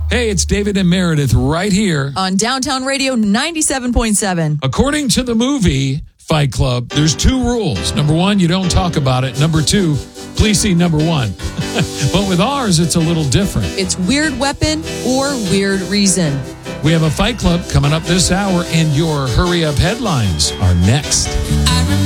Hey, it's David and Meredith right here. On Downtown Radio 97.7. According to the movie Fight Club, there's 2 rules. Number 1, you don't talk about it. Number 2, please see number 1. But with ours, it's a little different. It's weird weapon or weird reason. We have a Fight Club coming up this hour, and your hurry up headlines are next.